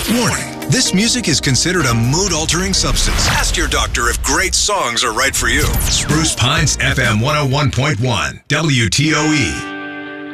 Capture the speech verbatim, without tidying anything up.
Warning, this music is considered a mood-altering substance. Ask your doctor if great songs are right for you. Spruce Pines F M one oh one point one, W T O E.